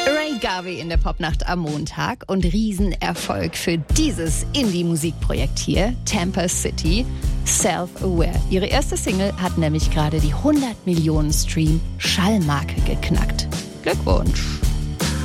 Ray Garvey in der Popnacht am Montag und Riesenerfolg für dieses Indie-Musikprojekt hier, Tampa City, Self-Aware. Ihre erste Single hat nämlich gerade die 100 Millionen Stream-Schallmarke geknackt. Glückwunsch!